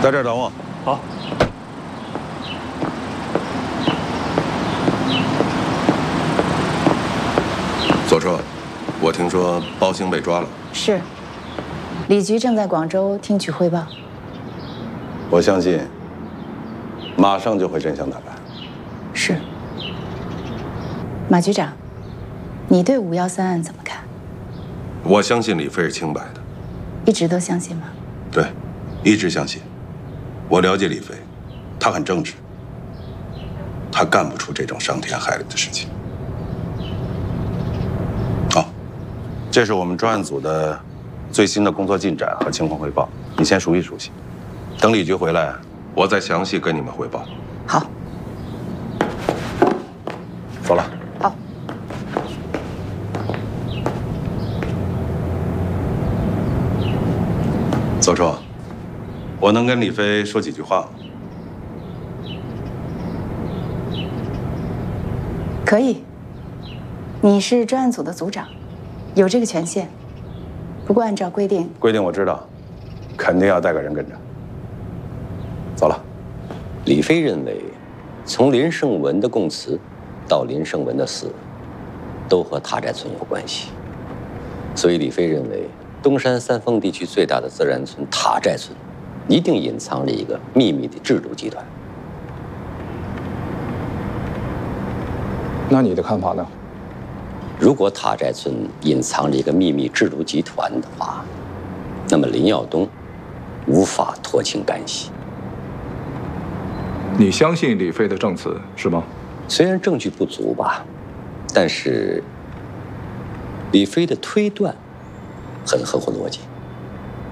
在这儿等我。 好。 左车，我听说包兴被抓了。 是，李局正在广州听取汇报。 我相信，马上就会真相大白。 是。马局长，你对513案怎么看？ 我相信李飞是清白的。 一直都相信吗？ 对，一直相信。我了解李飞，他很正直，他干不出这种伤天害理的事情。好，这是我们专案组的最新的工作进展和情况汇报，你先熟悉熟悉。等李局回来，我再详细跟你们汇报。 好。 走了。 好。 左车，我能跟李飞说几句话吗？ 可以。你是专案组的组长，有这个权限。不过按照规定， 我知道，肯定要带个人跟着。走了。 李飞认为，从林胜文的供词到林胜文的死，都和塔寨村有关系。所以李飞认为，东山三峰地区最大的自然村塔寨村，一定隐藏着一个秘密的制毒集团。 那你的看法呢？ 如果塔寨村隐藏着一个秘密制毒集团的话，那么林耀东无法脱清干系。 你相信李飞的证词是吗？ 虽然证据不足吧，但是李飞的推断很合乎逻辑。